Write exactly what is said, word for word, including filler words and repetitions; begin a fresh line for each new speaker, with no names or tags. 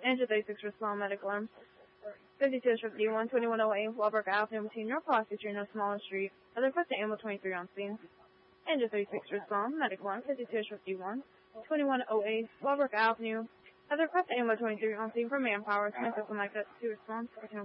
Angel thirty-six respond medical arms. fifty-two fifty-one, twenty-one oh eight, Walbrook Avenue between North Foxy Street and North Smaller Street. Other request to Ambulance twenty-three on scene. Angel thirty-six respond medical arm. fifty-two fifty-one, twenty-one oh eight, Walbrook Avenue. Other request to Ambulance twenty-three on scene for manpower. Smith something like that to response.